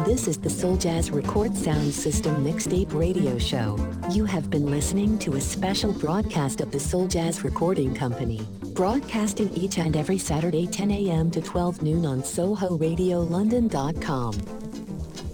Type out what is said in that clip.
This is the Soul Jazz Record Sound System Mixtape Radio Show. You have been listening to a special broadcast of the Soul Jazz Recording Company, broadcasting each and every Saturday 10 a.m. to 12 noon on SohoRadioLondon.com.